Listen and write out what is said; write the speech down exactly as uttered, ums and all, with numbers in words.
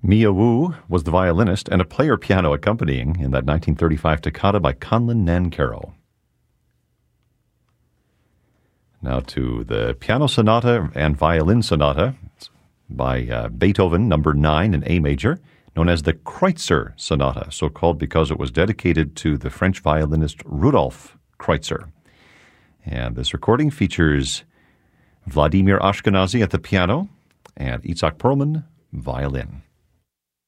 Mia Wu was the violinist and a player piano accompanying in that nineteen thirty-five toccata by Conlon Nancarrow. Now to the piano sonata and violin sonata by uh, Beethoven, number nine in A major, known as the Kreutzer Sonata, so called because it was dedicated to the French violinist Rudolf Kreutzer. And this recording features Vladimir Ashkenazy at the piano and Itzhak Perlman, violin.